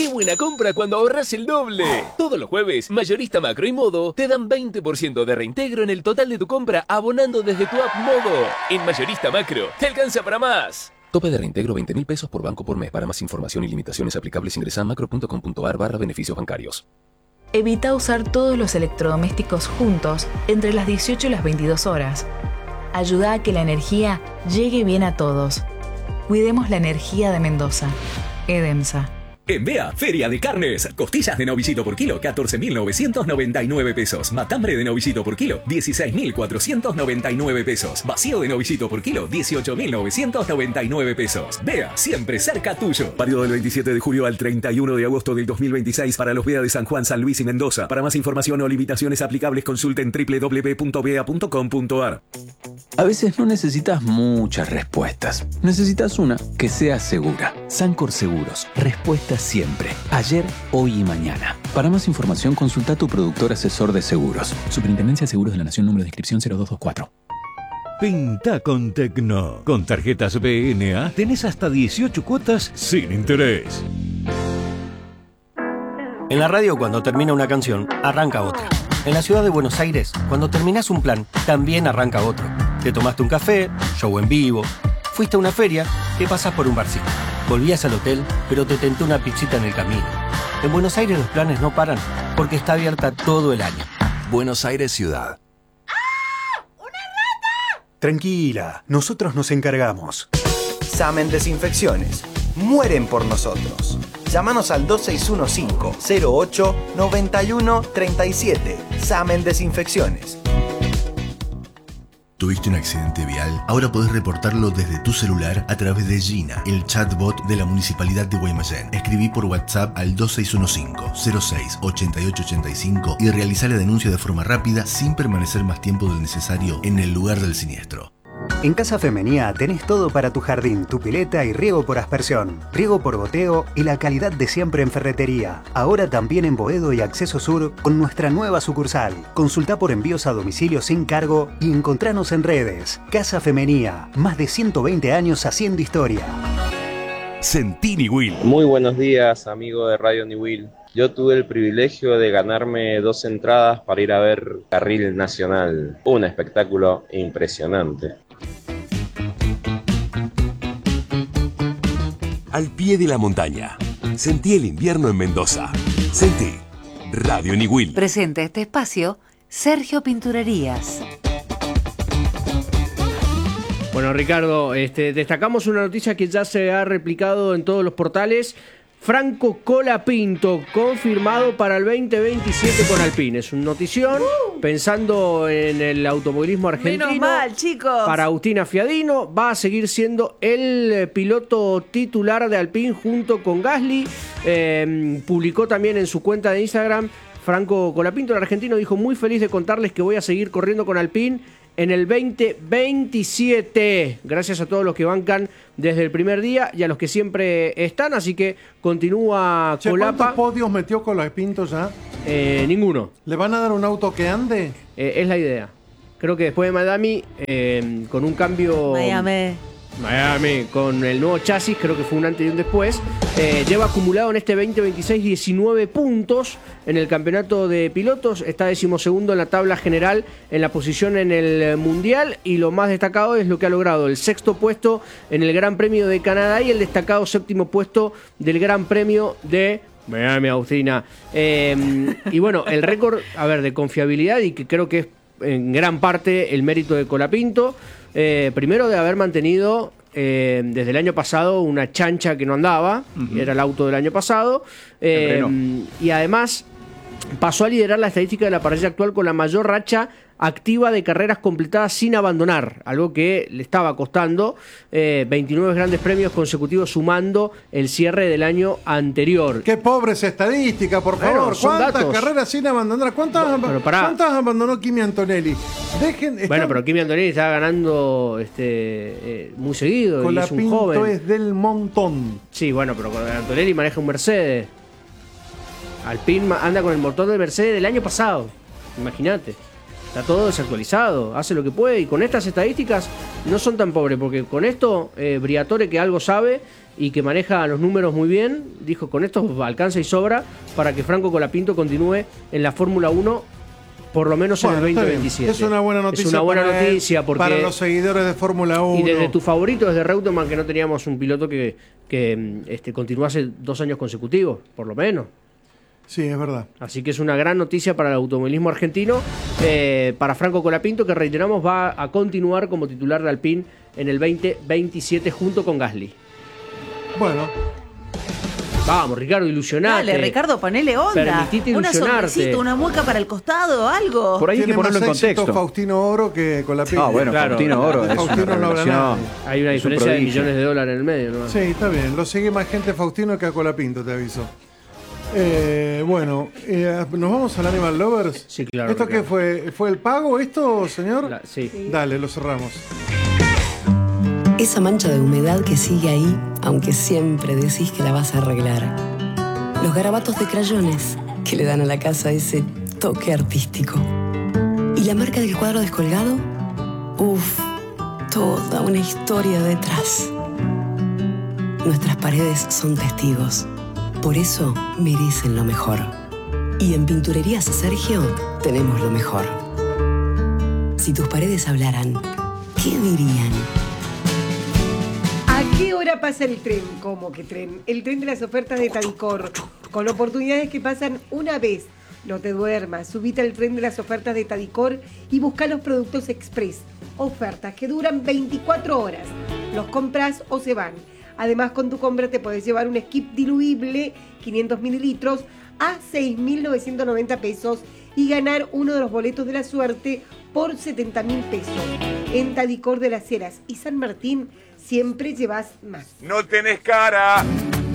buena compra cuando ahorras el doble! Todos los jueves, Mayorista Macro y Modo te dan 20% de reintegro en el total de tu compra abonando desde tu app Modo. En Mayorista Macro, te alcanza para más. Tope de reintegro 20.000 pesos por banco por mes. Para más información y limitaciones aplicables ingresa a macro.com.ar/beneficios bancarios. Evita usar todos los electrodomésticos juntos entre las 18 y las 22 horas. Ayuda a que la energía llegue bien a todos. Cuidemos la energía de Mendoza. EDEMSA. En Bea, Feria de Carnes. Costillas de novillito por kilo, 14.999 pesos. Matambre de novillito por kilo, 16.499 pesos. Vacío de novillito por kilo, 18.999 pesos. Bea, siempre cerca tuyo. Válido del 27 de julio al 31 de agosto del 2026 para los Bea de San Juan, San Luis y Mendoza. Para más información o limitaciones aplicables, consulten www.bea.com.ar. A veces no necesitas muchas respuestas. Necesitas una que sea segura. Sancor Seguros. Respuestas siempre. Ayer, hoy y mañana. Para más información, consulta a tu productor asesor de seguros. Superintendencia de Seguros de la Nación, número de inscripción 0224. Pinta con Tecno. Con tarjetas BNA tenés hasta 18 cuotas sin interés. En la radio, cuando termina una canción, arranca otra. En la ciudad de Buenos Aires, cuando terminás un plan, también arranca otro. Te tomaste un café, show en vivo, fuiste a una feria, te pasás por un barcito. Volvías al hotel, pero te tentó una pizzita en el camino. En Buenos Aires los planes no paran, porque está abierta todo el año. Buenos Aires Ciudad. ¡Ah! ¡Una rata! Tranquila, nosotros nos encargamos. Samen Desinfecciones. Mueren por nosotros. Llámanos al 2615-08-9137. Samen Desinfecciones. ¿Tuviste un accidente vial? Ahora podés reportarlo desde tu celular a través de Gina, el chatbot de la Municipalidad de Guaymallén. Escribí por WhatsApp al 2615-06-8885 y realizá la denuncia de forma rápida sin permanecer más tiempo del necesario en el lugar del siniestro. En Casa Femenía tenés todo para tu jardín, tu pileta y riego por aspersión, riego por goteo y la calidad de siempre en ferretería. Ahora también en Boedo y Acceso Sur con nuestra nueva sucursal. Consultá por envíos a domicilio sin cargo y encontranos en redes. Casa Femenía, más de 120 años haciendo historia. Sentí Niwil. Muy buenos días, amigo de Radio Niwil. Yo tuve el privilegio de ganarme 2 entradas para ir a ver Carril Nacional. Un espectáculo impresionante. Al pie de la montaña. Sentí el invierno en Mendoza. Sentí Radio Niwil. Presenta este espacio Sergio Pinturerías. Bueno, Ricardo, destacamos una noticia que ya se ha replicado en todos los portales. Franco Colapinto, confirmado para el 2027 con Alpine. Es una notición, pensando en el automovilismo argentino. Menos mal, chicos. Para Agustina Fiadino, va a seguir siendo el piloto titular de Alpine junto con Gasly. Publicó también en su cuenta de Instagram, Franco Colapinto, el argentino, dijo: muy feliz de contarles que voy a seguir corriendo con Alpine en el 2027. Gracias a todos los que bancan desde el primer día y a los que siempre están, así que continúa Colapa. ¿Cuántos podios metió Colapinto ya? Ninguno. ¿Le van a dar un auto que ande? Es la idea. Creo que después de Miami, con un cambio... Miami, con el nuevo chasis, creo que fue un antes y un después. Lleva acumulado en este 2026 19 puntos en el campeonato de pilotos. Está 12º en la tabla general en la posición en el Mundial. Y lo más destacado es lo que ha logrado: el 6º puesto en el Gran Premio de Canadá y el destacado 7º puesto del Gran Premio de Miami, Agustina. Y bueno, el récord, de confiabilidad, y que creo que es en gran parte el mérito de Colapinto. Primero, de haber mantenido desde el año pasado una chancha que no andaba, era el auto del año pasado, y además pasó a liderar la estadística de la parrilla actual con la mayor racha activa de carreras completadas sin abandonar, algo que le estaba costando. 29 grandes premios consecutivos sumando el cierre del año anterior. Qué pobre esa estadística, por favor. ¿Cuántas carreras sin abandonar? ¿Cuántas abandonó Kimi Antonelli? Pero Kimi Antonelli está ganando muy seguido. Colapinto y es un joven. Es del montón. Sí, bueno, pero Antonelli maneja un Mercedes. Alpine anda con el motor del Mercedes del año pasado. Imagínate. Está todo desactualizado, hace lo que puede y con estas estadísticas no son tan pobres, porque con esto Briatore, que algo sabe y que maneja los números muy bien, dijo con esto alcanza y sobra para que Franco Colapinto continúe en la Fórmula 1 por lo menos en el 2027. Es una buena noticia, es una buena noticia porque, para los seguidores de Fórmula 1. Y desde tu favorito, desde Reutemann, que no teníamos un piloto que continuase 2 años consecutivos, por lo menos. Sí, es verdad. Así que es una gran noticia para el automovilismo argentino, para Franco Colapinto, que reiteramos va a continuar como titular de Alpine en el 2027 junto con Gasly. Bueno. Vamos, Ricardo, ilusionate. Dale, Ricardo, ponele onda. Permitite ilusionarte. Una sonrisita, una mueca para el costado, algo. Por ahí hay que ponerlo en contexto. Faustino Oro que Colapinto. Bueno, claro. Faustino Oro es Faustino no habla nada. Hay una diferencia de millones de dólares en el medio, ¿no? Sí, está bien. Lo sigue más gente Faustino que a Colapinto, te aviso. ¿Nos vamos al Animal Lovers? Sí, claro. ¿Esto qué fue? ¿Fue el pago esto, señor? Sí. Dale, lo cerramos. Esa mancha de humedad que sigue ahí, aunque siempre decís que la vas a arreglar. Los garabatos de crayones que le dan a la casa ese toque artístico. ¿Y la marca del cuadro descolgado? Uf, toda una historia detrás. Nuestras paredes son testigos. Por eso merecen lo mejor. Y en Pinturerías Sergio tenemos lo mejor. Si tus paredes hablaran, ¿qué dirían? ¿A qué hora pasa el tren? ¿Cómo que tren? El tren de las ofertas de Tadicor. Con oportunidades que pasan una vez. No te duermas. Subite al tren de las ofertas de Tadicor y busca los productos express. Ofertas que duran 24 horas. Los compras o se van. Además, con tu compra te podés llevar un skip diluible 500 mililitros a 6.990 pesos y ganar uno de los boletos de la suerte por 70.000 pesos. En Tadicor de las Heras y San Martín siempre llevas más. No tenés cara.